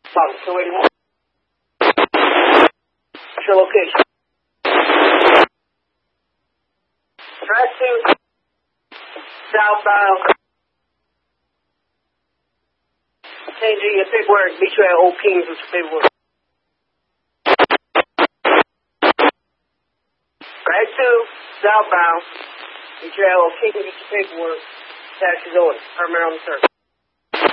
Bottom 281. What's your location? Track 2, southbound. Changing your paperwork. Meet you at Old Kings with your paperwork. Track 2, southbound. Meet you at Old Kings with your paperwork. Taxis order. Terminal on the service.